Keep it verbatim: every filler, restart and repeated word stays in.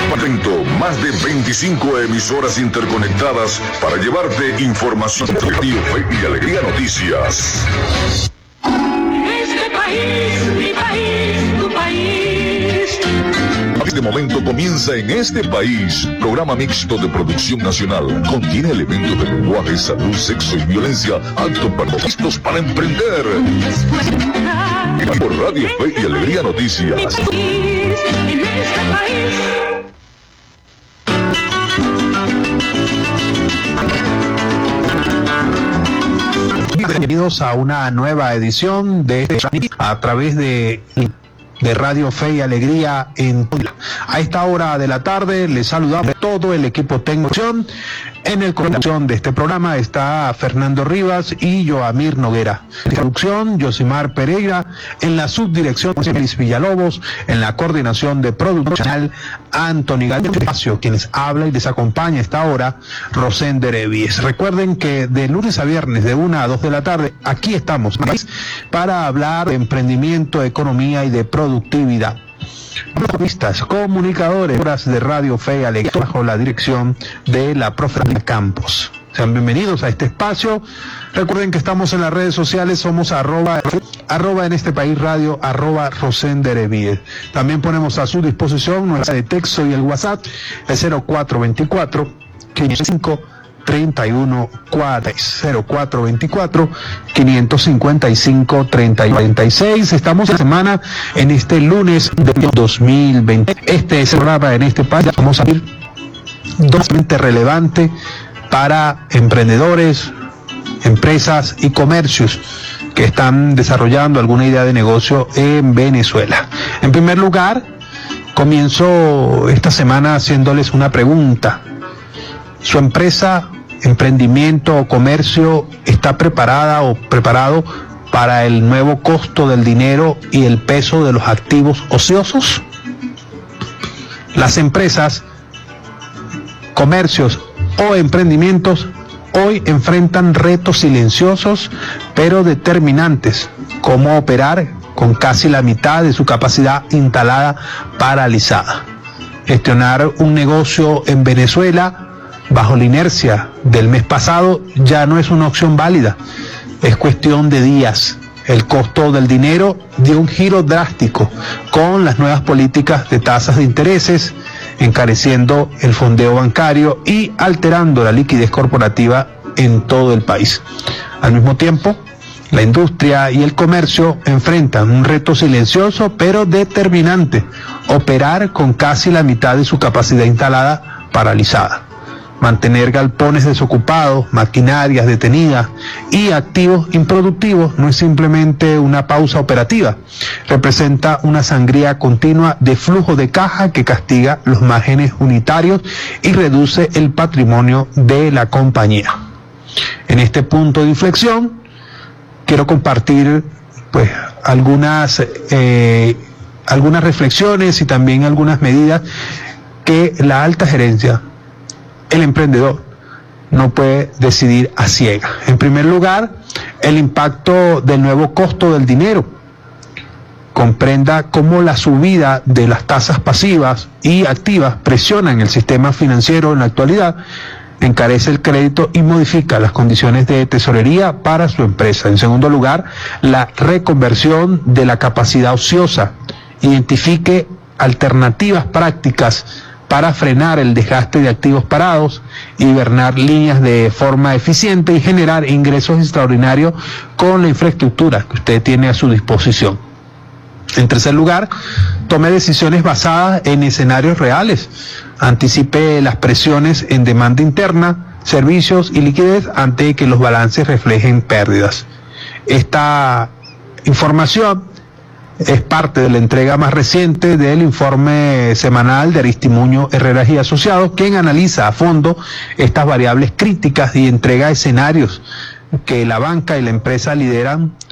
Atento, más de veinticinco emisoras interconectadas para llevarte información de Radio Fe y Alegría Noticias. Este país, mi país, tu país. Este momento comienza en este país, programa mixto de producción nacional. Contiene elementos de lenguaje, salud, sexo y violencia, apto para listos para emprender. Por Radio Fe y Alegría Noticias. En este país. Bienvenidos a una nueva edición de a través de de Radio Fe y Alegría en a esta hora de la tarde. Les saludamos todo el equipo técnico. En el conducción de este programa está Fernando Rivas y Joamir Noguera. En la producción, Yosimar Pereira. En la subdirección, Luis Villalobos. En la coordinación de producción, Anthony Galicio, quienes habla y les acompaña a esta hora, Rosender Evies. Recuerden que de lunes a viernes, de una a dos de la tarde, aquí estamos para hablar de emprendimiento, economía y de productividad. Periodistas, comunicadores de Radio Fe y Alegría bajo la dirección de la profesora Campos. Sean bienvenidos a este espacio. Recuerden que estamos en las redes sociales, somos arroba, arroba en este país radio, arroba Rosender Evies. También ponemos a su disposición nuestra de texto y el WhatsApp, el cero cuatro veinticuatro, quinientos cinco, treinta y uno cuarenta y seis, cero cuatro veinticuatro, quinientos cincuenta y cinco, treinta y cuarenta y seis. Estamos en la semana, en este lunes de dos mil veinte. Este es el programa en este país. Vamos a ir doblemente relevante para emprendedores, empresas y comercios que están desarrollando alguna idea de negocio en Venezuela. En primer lugar, comienzo esta semana haciéndoles una pregunta. ¿Su empresa, emprendimiento o comercio está preparada o preparado para el nuevo costo del dinero y el peso de los activos ociosos? Las empresas, comercios o emprendimientos hoy enfrentan retos silenciosos pero determinantes, como operar con casi la mitad de su capacidad instalada paralizada. Gestionar un negocio en Venezuela bajo la inercia del mes pasado ya no es una opción válida. Es cuestión de días. El costo del dinero dio un giro drástico con las nuevas políticas de tasas de intereses, encareciendo el fondeo bancario y alterando la liquidez corporativa en todo el país. Al mismo tiempo, la industria y el comercio enfrentan un reto silencioso pero determinante: operar con casi la mitad de su capacidad instalada paralizada. Mantener galpones desocupados, maquinarias detenidas y activos improductivos no es simplemente una pausa operativa, representa una sangría continua de flujo de caja que castiga los márgenes unitarios y reduce el patrimonio de la compañía. En este punto de inflexión, quiero compartir pues algunas, eh, algunas reflexiones y también algunas medidas que la alta gerencia, el emprendedor, no puede decidir a ciegas. En primer lugar, el impacto del nuevo costo del dinero. Comprenda cómo la subida de las tasas pasivas y activas presionan el sistema financiero en la actualidad, encarece el crédito y modifica las condiciones de tesorería para su empresa. En segundo lugar, la reconversión de la capacidad ociosa. Identifique alternativas prácticas para frenar el desgaste de activos parados, hibernar líneas de forma eficiente y generar ingresos extraordinarios con la infraestructura que usted tiene a su disposición. En tercer lugar, tome decisiones basadas en escenarios reales. Anticipe las presiones en demanda interna, servicios y liquidez antes de que los balances reflejen pérdidas. Esta información es parte de la entrega más reciente del informe semanal de Aristimuño Herreras y Asociados, quien analiza a fondo estas variables críticas y entrega escenarios que la banca y la empresa lideran